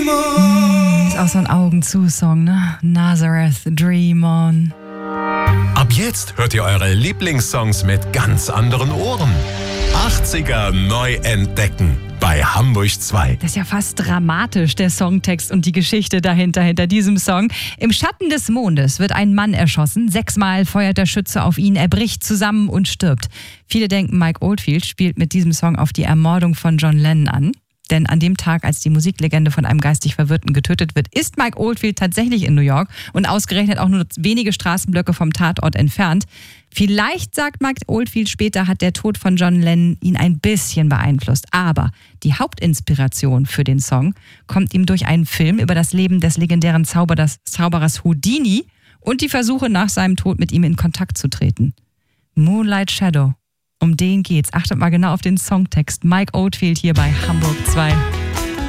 Dream on. Ist auch so ein Augen-zu-Song, ne? Nazareth, Dream on. Ab jetzt hört ihr eure Lieblingssongs mit ganz anderen Ohren. 80er neu entdecken bei Hamburg 2. Das ist ja fast dramatisch, der Songtext und die Geschichte dahinter, hinter diesem Song. Im Schatten des Mondes wird ein Mann erschossen. 6-mal feuert der Schütze auf ihn. Er bricht zusammen und stirbt. Viele denken, Mike Oldfield spielt mit diesem Song auf die Ermordung von John Lennon an. Denn an dem Tag, als die Musiklegende von einem geistig Verwirrten getötet wird, ist Mike Oldfield tatsächlich in New York und ausgerechnet auch nur wenige Straßenblöcke vom Tatort entfernt. Vielleicht, sagt Mike Oldfield später, hat der Tod von John Lennon ihn ein bisschen beeinflusst. Aber die Hauptinspiration für den Song kommt ihm durch einen Film über das Leben des legendären Zauberers Houdini und die Versuche nach seinem Tod mit ihm in Kontakt zu treten. Moonlight Shadow. Um den geht's. Achtet mal genau auf den Songtext. Mike Oldfield hier bei Hamburg 2.